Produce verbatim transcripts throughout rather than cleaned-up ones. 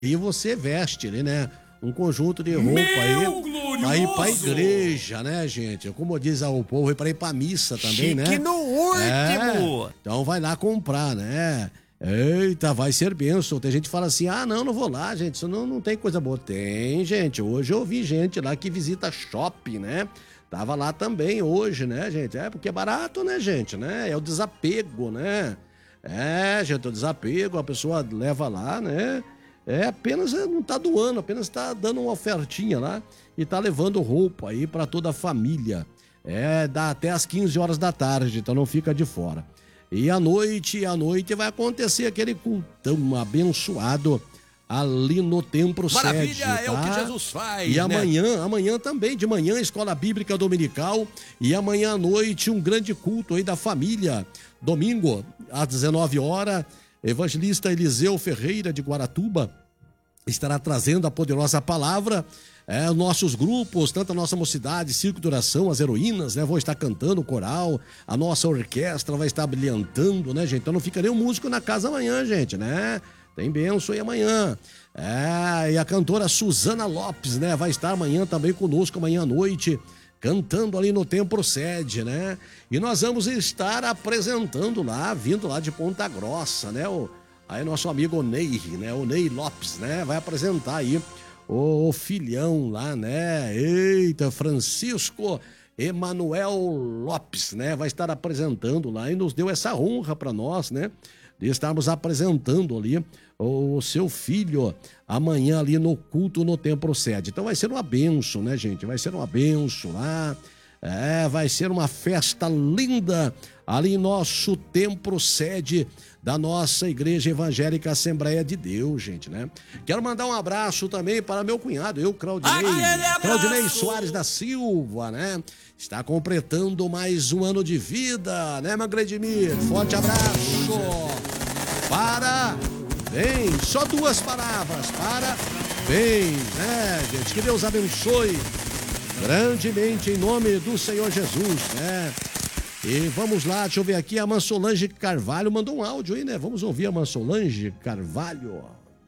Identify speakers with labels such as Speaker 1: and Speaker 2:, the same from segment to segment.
Speaker 1: E você veste, né? Um conjunto de roupa aí, aí pra igreja, né, gente? Como diz o povo, para ir pra missa também,
Speaker 2: Chique,
Speaker 1: né?
Speaker 2: no último!
Speaker 1: É, então vai lá comprar, né? Eita, vai ser bênção. Tem gente que fala assim, ah, não, não vou lá, gente, isso não, não tem coisa boa. Tem, gente, hoje eu vi gente lá que visita shopping, né? Tava lá também hoje, né, gente? É, porque é barato, né, gente, né? É o desapego, né? É, gente, o desapego, a pessoa leva lá, né? É, apenas não tá doando, apenas tá dando uma ofertinha lá e tá levando roupa aí pra toda a família. É, dá até às quinze horas da tarde, então não fica de fora. E à noite, à noite vai acontecer aquele cultão abençoado ali no Templo Sede.
Speaker 2: Maravilha,
Speaker 1: tá?
Speaker 2: é o que Jesus faz,
Speaker 1: E
Speaker 2: né?
Speaker 1: amanhã, amanhã também, de manhã, Escola Bíblica Dominical. E amanhã à noite, um grande culto aí da família. Domingo, às dezenove horas, evangelista Eliseu Ferreira de Guaratuba estará trazendo a poderosa palavra. É, nossos grupos, tanto a nossa mocidade, Circo de Oração, as heroínas, né, vão estar cantando o coral, a nossa orquestra vai estar brilhantando, né, gente? Então não fica nenhum músico na casa amanhã, gente, né? Tem bênção aí amanhã. É, e a cantora Suzana Lopes, né, vai estar amanhã também conosco, amanhã à noite, cantando ali no Templo Sede, né? E nós vamos estar apresentando lá, vindo lá de Ponta Grossa, né? O, aí nosso amigo Ney, né? O Ney Lopes, né? Vai apresentar aí o, o filhão lá, né? Eita, Francisco Emanuel Lopes, né? Vai estar apresentando lá e nos deu essa honra para nós, né? De estarmos apresentando ali o seu filho amanhã ali no culto no Templo Sede. Então vai ser uma bênção, né, gente? Vai ser uma bênção lá. É, vai ser uma festa linda ali em nosso Templo Sede da nossa Igreja Evangélica Assembleia de Deus, gente, né? Quero mandar um abraço também para meu cunhado, eu, Claudinei, Claudinei Soares da Silva, né? Está completando mais um ano de vida, né, Magredimir? Forte abraço. Para... Bem, só duas palavras, parabéns, né, gente? Que Deus abençoe grandemente em nome do Senhor Jesus, né? E vamos lá, deixa eu ver aqui, a Mansolange Carvalho mandou um áudio aí, né? Vamos ouvir a Mansolange Carvalho.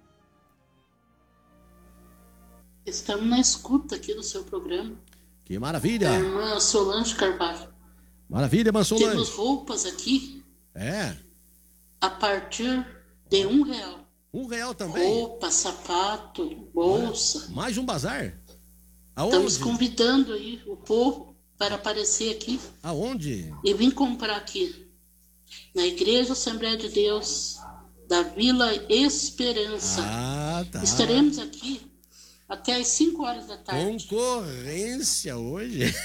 Speaker 3: Estamos na escuta aqui do seu programa.
Speaker 1: Que maravilha!
Speaker 3: A irmã Solange Carvalho.
Speaker 1: Maravilha, Mansolange.
Speaker 3: Temos roupas aqui.
Speaker 1: É.
Speaker 3: A partir de um real.
Speaker 1: Um real também?
Speaker 3: Roupa, sapato, bolsa.
Speaker 1: É. Mais um bazar? Aonde?
Speaker 3: Estamos convidando aí o povo para aparecer aqui.
Speaker 1: Aonde?
Speaker 3: E vir comprar aqui. Na Igreja Assembleia de Deus da Vila Esperança.
Speaker 1: Ah, tá.
Speaker 3: Estaremos aqui até às cinco horas da tarde.
Speaker 1: Concorrência hoje.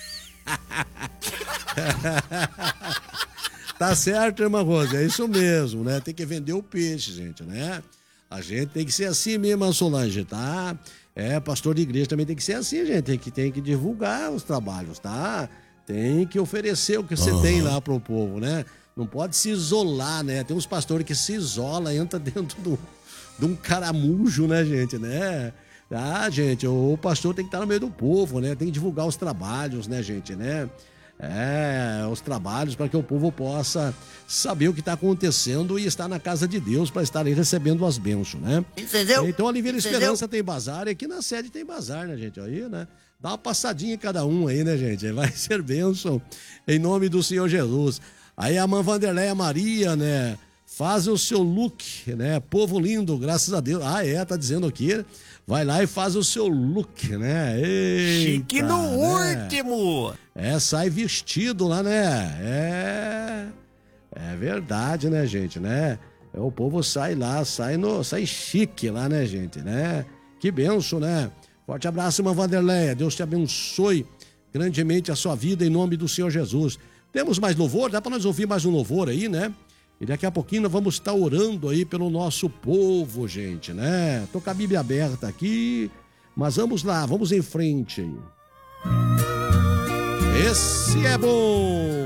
Speaker 1: Tá certo, irmã Rosa, é isso mesmo, né? Tem que vender o peixe, gente, né? A gente tem que ser assim mesmo, Solange, tá? É, pastor de igreja também tem que ser assim, gente. Tem que, tem que divulgar os trabalhos, tá? Tem que oferecer o que você uhum. tem lá pro povo, né? Não pode se isolar, né? Tem uns pastores que se isolam, entra dentro do, de um caramujo, né, gente, né? Ah, gente, o pastor tem que estar no meio do povo, né? Tem que divulgar os trabalhos, né, gente, né? É, os trabalhos para que o povo possa saber o que está acontecendo e estar na casa de Deus para estar aí recebendo as bênçãos, né?
Speaker 2: Entendeu?
Speaker 1: Então, Oliveira
Speaker 2: Entendeu?
Speaker 1: Esperança tem bazar e aqui na sede tem bazar, né, gente? Aí, né? Dá uma passadinha em cada um aí, né, gente? Vai ser bênção em nome do Senhor Jesus. Aí a mãe Vanderleia Maria, né? Faz o seu look, né? Povo lindo, graças a Deus. Ah, é, tá dizendo aqui. Vai lá e faz o seu look, né? Eita,
Speaker 2: chique no
Speaker 1: né?
Speaker 2: último!
Speaker 1: É, sai vestido lá, né? É. É verdade, né, gente, né? O povo sai lá, sai, no, sai chique lá, né, gente, né? Que benção, né? Forte abraço, irmã Vanderleia. Deus te abençoe grandemente a sua vida em nome do Senhor Jesus. Temos mais louvor? Dá para nós ouvir mais um louvor aí, né? E daqui a pouquinho nós vamos estar orando aí pelo nosso povo, gente, né? Tô com a Bíblia aberta aqui, mas vamos lá, vamos em frente aí. Esse é bom!